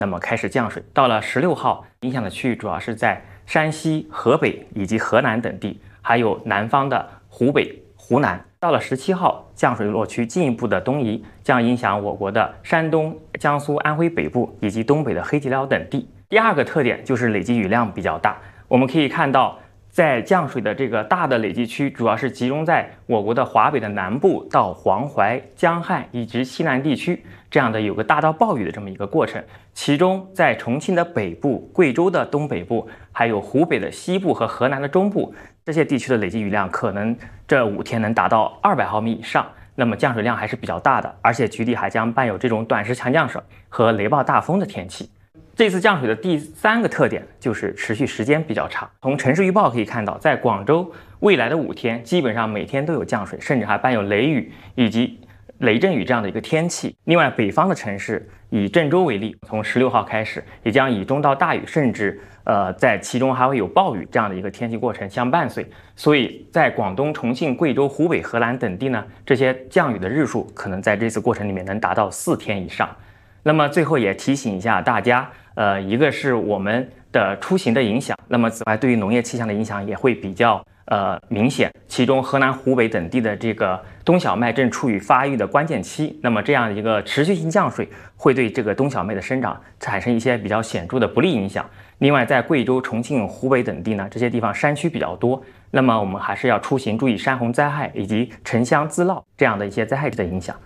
那么开始降水。到了16号，影响的区域主要是在山西、河北以及河南等地，还有南方的湖北、湖南。到了17号，降水落区进一步的东移，将影响我国的山东、江苏、安徽北部以及东北的黑吉辽等地。第二个特点就是累积雨量比较大，我们可以看到，在降水的这个大的累积区，主要是集中在我国的华北的南部到黄淮、江汉以及西南地区，这样的有个大到暴雨的这么一个过程。其中在重庆的北部、贵州的东北部，还有湖北的西部和河南的中部，这些地区的累积雨量可能这5天能达到200毫米以上，那么降水量还是比较大的，而且局地还将伴有这种短时强降水和雷暴大风的天气。这次降水的第3个特点就是持续时间比较长。从城市预报可以看到，在广州未来的5天，基本上每天都有降水，甚至还伴有雷雨以及雷阵雨这样的一个天气。另外，北方的城市以郑州为例，从16号开始，也将以中到大雨，甚至在其中还会有暴雨这样的一个天气过程相伴随。所以在广东、重庆、贵州、湖北、河南等地呢，这些降雨的日数可能在这次过程里面能达到4天以上。那么最后也提醒一下大家，一个是我们的出行的影响，那么此外对于农业气象的影响也会比较明显。其中河南、湖北等地的这个冬小麦正处于发育的关键期，那么这样一个持续性降水会对这个冬小麦的生长产生一些比较显著的不利影响。另外，在贵州、重庆、湖北等地呢，这些地方山区比较多，那么我们还是要出行注意山洪灾害以及沉香自涝这样的一些灾害的影响。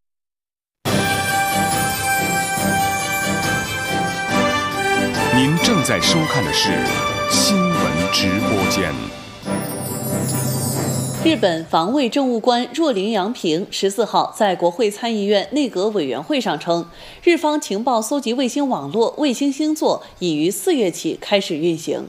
您正在收看的是新闻直播间。 日本防卫政务官若林洋平14号在国会参议院内阁委员会上称，日方情报搜集卫星网络卫星星座已于4月起开始运行。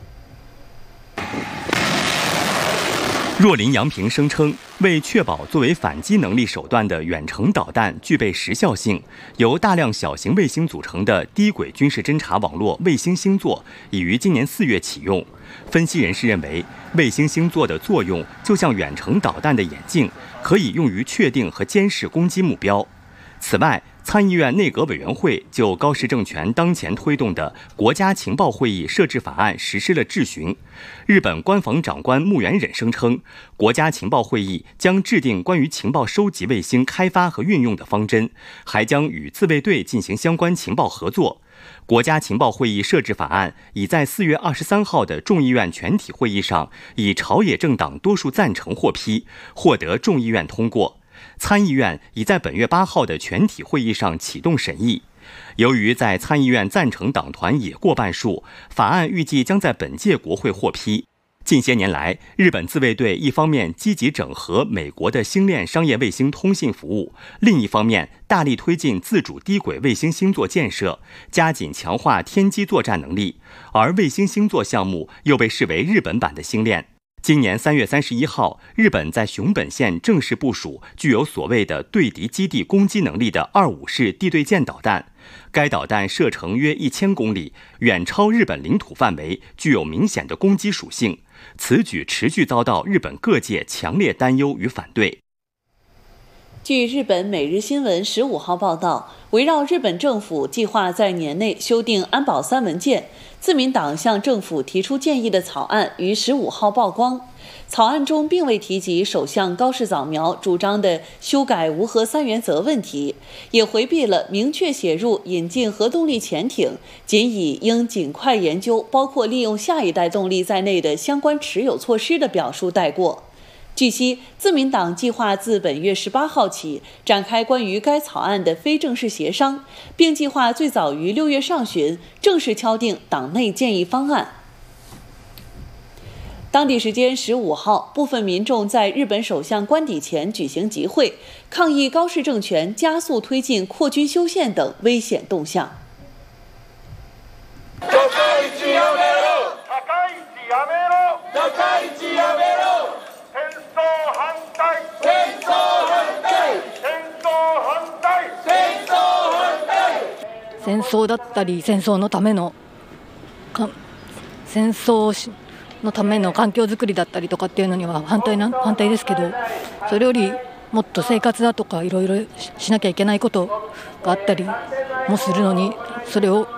若林洋平声称，为确保作为反击能力手段的远程导弹具备时效性，由大量小型卫星组成的低轨军事侦察网络卫星星座已于今年4月启用。分析人士认为，卫星星座的作用就像远程导弹的眼镜，可以用于确定和监视攻击目标。此外，参议院内阁委员会就高市政权当前推动的国家情报会议设置法案实施了质询。日本官房长官木原忍声称，国家情报会议将制定关于情报收集卫星开发和运用的方针，还将与自卫队进行相关情报合作。国家情报会议设置法案已在4月23号的众议院全体会议上以朝野政党多数赞成获批，获得众议院通过。参议院已在本月8号的全体会议上启动审议。由于在参议院赞成党团也过半数，法案预计将在本届国会获批。近些年来，日本自卫队一方面积极整合美国的星链商业卫星通信服务，另一方面大力推进自主低轨卫星星座建设，加紧强化天基作战能力，而卫星星座项目又被视为日本版的星链。今年3月31号，日本在熊本县正式部署具有所谓的对敌基地攻击能力的25式地对舰导弹。该导弹射程约1000公里，远超日本领土范围，具有明显的攻击属性。此举持续遭到日本各界强烈担忧与反对。 据日本每日新闻15号报道，围绕日本政府计划在年内修订安保3文件，自民党向政府提出建议的草案于15号曝光。草案中并未提及首相高市早苗主张的修改无核3原则问题，也回避了明确写入引进核动力潜艇，仅以应尽快研究包括利用下一代动力在内的相关持有措施的表述带过。据悉，自民党计划自本月18号起展开关于该草案的非正式协商，并计划最早于6月上旬正式敲定党内建议方案。当地时间15号，部分民众在日本首相官邸前举行集会，抗议高市政权加速推进扩军修宪等危险动向。 戦争だったり戦争のための環境づくりだったりとかっていうのには反対ですけど、それよりもっと生活だとかいろいろしなきゃいけないことがあったりもするのに、それを